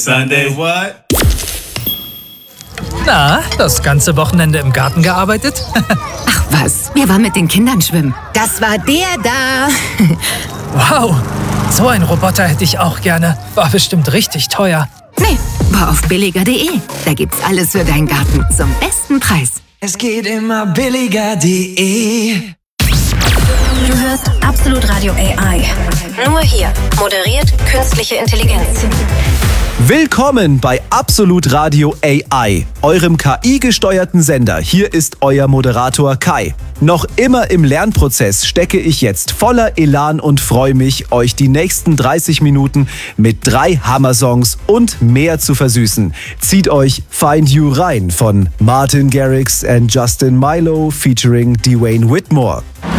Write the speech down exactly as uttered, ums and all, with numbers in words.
Sunday what? Na, das ganze Wochenende im Garten gearbeitet? Ach was, wir waren mit den Kindern schwimmen. Das war der da. Wow, so ein Roboter hätte ich auch gerne. War bestimmt richtig teuer. Nee, war auf billiger punkt de. Da gibt's alles für deinen Garten zum besten Preis. Es geht immer billiger punkt de. Du hörst Absolut Radio A I. Nur hier. Moderiert künstliche Intelligenz. Willkommen bei Absolut Radio A I, eurem K I-gesteuerten Sender. Hier ist euer Moderator Kai. Noch immer im Lernprozess stecke ich jetzt voller Elan und freue mich, euch die nächsten dreißig Minuten mit drei Hammer-Songs und mehr zu versüßen. Zieht euch Find You rein von Martin Garrix and Justin Milo featuring Dwayne Whitmore.